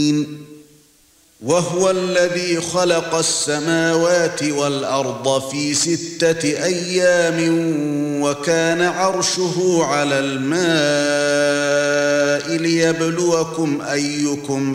وهو الذي خلق السماوات والأرض في 6 أيام وكان عرشه على الماء ليبلوكم أيكم